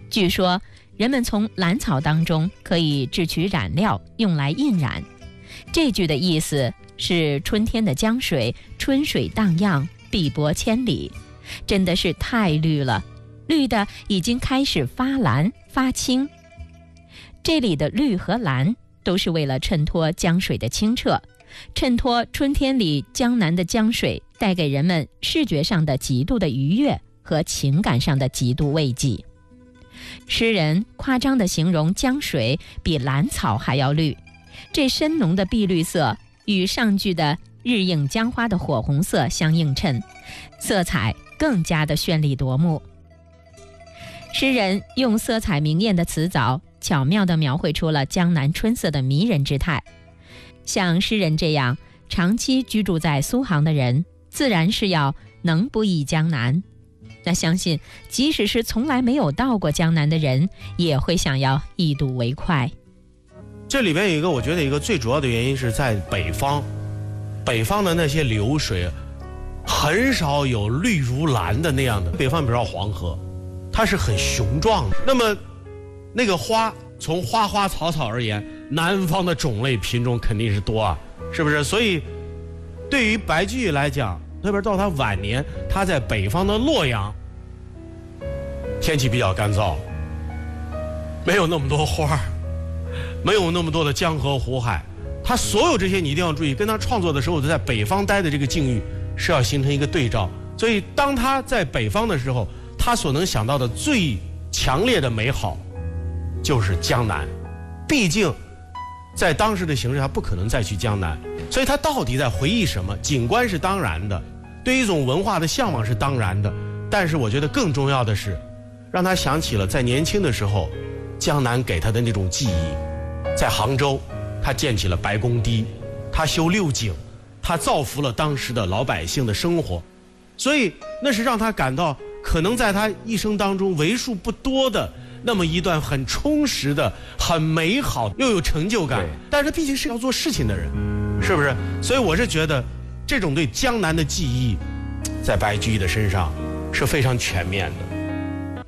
据说人们从兰草当中可以制取染料，用来印染。这句的意思是春天的江水春水荡漾，碧波千里，真的是太绿了，绿的已经开始发蓝发青。这里的绿和蓝都是为了衬托江水的清澈，衬托春天里江南的江水带给人们视觉上的极度的愉悦和情感上的极度慰藉。诗人夸张地形容江水比兰草还要绿，这深浓的碧绿色与上句的日映江花的火红色相映衬，色彩更加的绚丽夺目。诗人用色彩明艳的词藻，巧妙地描绘出了江南春色的迷人之态。像诗人这样长期居住在苏杭的人，自然是要能不忆江南。那相信即使是从来没有到过江南的人，也会想要一睹为快。 这里边有一个，我觉得一个最主要的原因是在北方，北方的那些流水很少有绿如蓝的那样的。北方比如说黄河，它是很雄壮的。那么那个花，从花花草草而言，南方的种类品种肯定是多啊，是不是？所以对于白居易来讲，特别到他晚年，他在北方的洛阳，天气比较干燥，没有那么多花，没有那么多的江河湖海，他所有这些你一定要注意，跟他创作的时候在北方待的这个境遇是要形成一个对照。所以当他在北方的时候，他所能想到的最强烈的美好就是江南。毕竟在当时的形势，他不可能再去江南，所以他到底在回忆什么？景观是当然的，对于一种文化的向往是当然的，但是我觉得更重要的是让他想起了在年轻的时候江南给他的那种记忆。在杭州，他建起了白公堤，他修六井，他造福了当时的老百姓的生活，所以那是让他感到可能在他一生当中为数不多的那么一段很充实的、很美好又有成就感。但是毕竟是要做事情的人，是不是？所以我是觉得这种对江南的记忆在白居易的身上是非常全面的。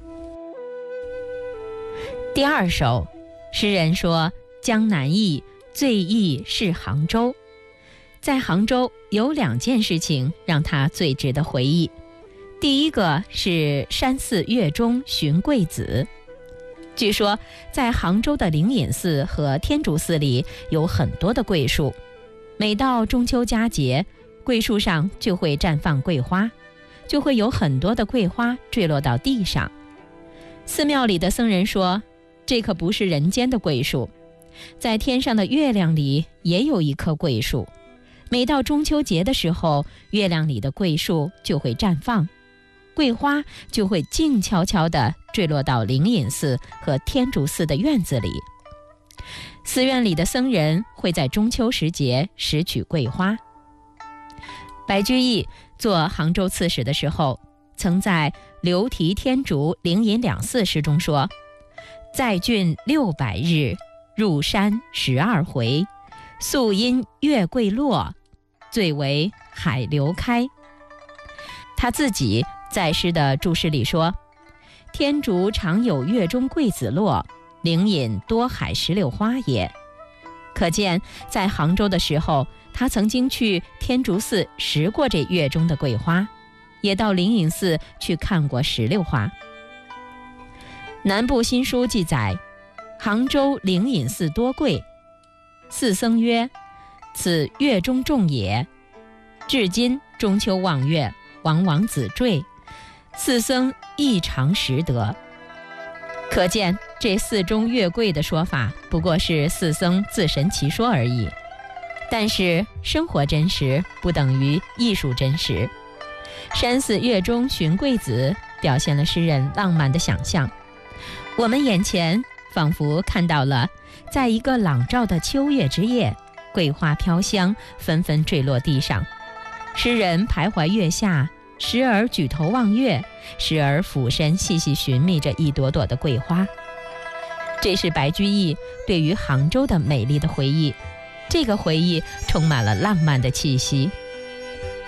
第二首，诗人说江南忆，最忆是杭州。在杭州有两件事情让他最值得回忆。第一个是山寺月中寻桂子。据说在杭州的灵隐寺和天竺寺里有很多的桂树，每到中秋佳节，桂树上就会绽放桂花，就会有很多的桂花坠落到地上。寺庙里的僧人说，这可不是人间的桂树，在天上的月亮里也有一棵桂树，每到中秋节的时候，月亮里的桂树就会绽放，桂花就会静悄悄地坠落到灵隐寺和天竺寺的院子里。寺院里的僧人会在中秋时节拾取桂花。白居易做杭州刺史的时候，曾在流题天竺灵隐两寺诗中说，在郡600日，入山12回，宿因月桂落，最为海流开。他自己在诗的注释里说，天竺常有月中桂子落，灵隐多海石榴花也。可见在杭州的时候，他曾经去天竺寺拾过这月中的桂花，也到灵隐寺去看过石榴花。南部新书记载，杭州灵隐寺多桂，寺僧曰，此月中种也，至今中秋望月，往往子坠，寺僧亦常识得。可见这寺中月桂的说法不过是寺僧自神其说而已。但是生活真实不等于艺术真实。山寺月中寻桂子表现了诗人浪漫的想象，我们眼前仿佛看到了在一个朗照的秋月之夜，桂花飘香，纷纷坠落地上，诗人徘徊月下，时而举头望月，时而俯身细细寻觅着一朵朵的桂花。这是白居易对于杭州的美丽的回忆，这个回忆充满了浪漫的气息。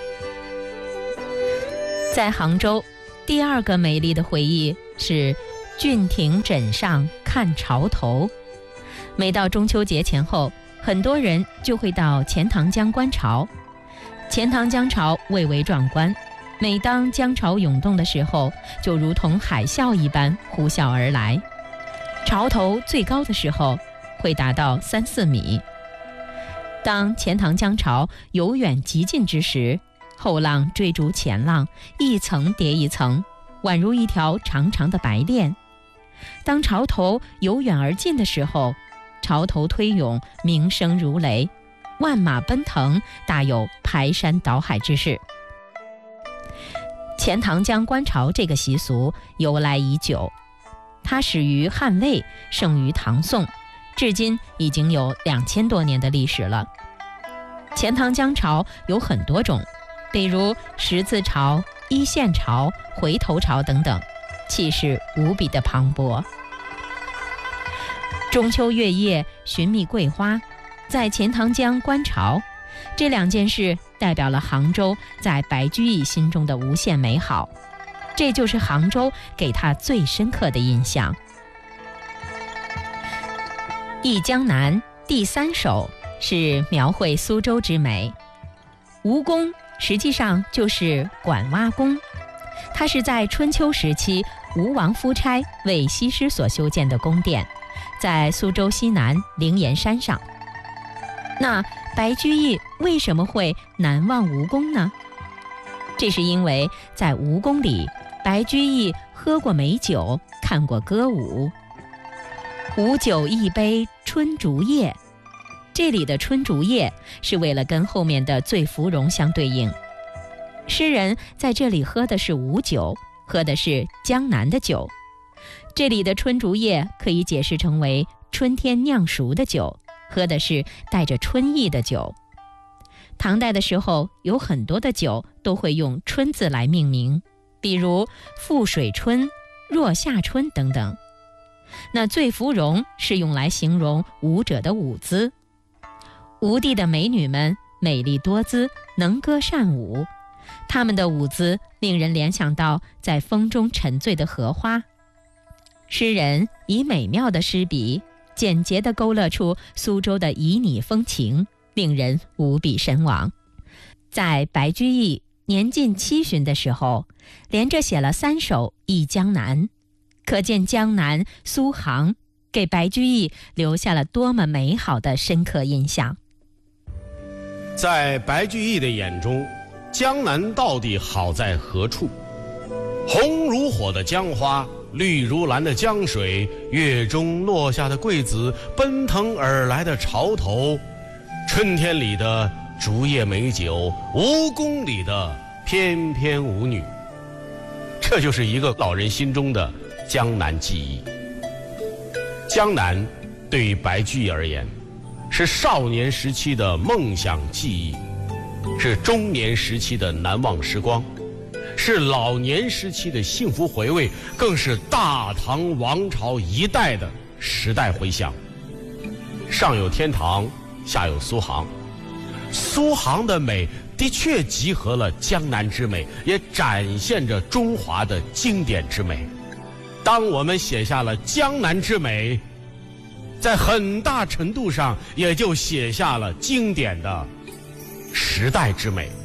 在杭州，第二个美丽的回忆是郡亭枕上看潮头。每到中秋节前后，很多人就会到钱塘江观潮。钱塘江潮蔚为壮观，每当江潮涌动的时候，就如同海啸一般呼啸而来。潮头最高的时候会达到3-4米。当钱塘江潮由远及近之时，后浪追逐前浪，一层叠一层，宛如一条长长的白链。当潮头由远而近的时候，潮头推涌，鸣声如雷，万马奔腾，大有排山倒海之势。钱塘江观潮这个习俗由来已久，它始于汉魏，盛于唐宋，至今已经有2000多年的历史了。钱塘江潮有很多种，比如十字潮、一线潮、回头潮等等，气势无比的磅礴。中秋月夜寻觅桂花，在钱塘江观潮，这2件事代表了杭州在白居易心中的无限美好，这就是杭州给他最深刻的印象。《忆江南》第3首是描绘苏州之美。吴宫实际上就是管洼宫，它是在春秋时期吴王夫差为西施所修建的宫殿，在苏州西南灵岩山上。那白居易为什么会难忘吴宫呢？这是因为在吴宫里，白居易喝过美酒，看过歌舞。吴酒一杯春竹叶，这里的春竹叶是为了跟后面的醉芙蓉相对应。诗人在这里喝的是吴酒，喝的是江南的酒。这里的春竹叶可以解释成为春天酿熟的酒，喝的是带着春意的酒。唐代的时候，有很多的酒都会用春字来命名，比如富水春、若夏春等等。那醉芙蓉是用来形容舞者的舞姿。吴地的美女们美丽多姿，能歌善舞，她们的舞姿令人联想到在风中沉醉的荷花。诗人以美妙的诗笔，简洁地勾勒出苏州的旖旎风情，令人无比神往。在白居易年近70的时候，连着写了3首《忆江南》，可见江南、苏杭给白居易留下了多么美好的深刻印象。 在白居易的眼中，江南到底好在何处？红如火的江花，绿如蓝的江水，月中落下的桂子，奔腾而来的潮头，春天里的竹叶美酒，吴宫里的翩翩舞女，这就是一个老人心中的江南记忆。江南对于白居易而言，是少年时期的梦想记忆，是中年时期的难忘时光，是老年时期的幸福回味，更是大唐王朝一代的时代回响。上有天堂，下有苏杭，苏杭的美的确集合了江南之美，也展现着中华的经典之美。当我们写下了江南之美，在很大程度上也就写下了经典的时代之美。